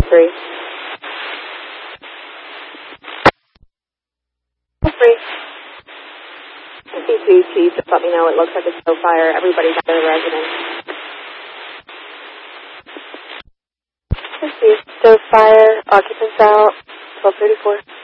3. 3. C2, Chief, just let me know. It looks like a show fire. Everybody's out of the residence. Chief, show fire, occupants out, 1234.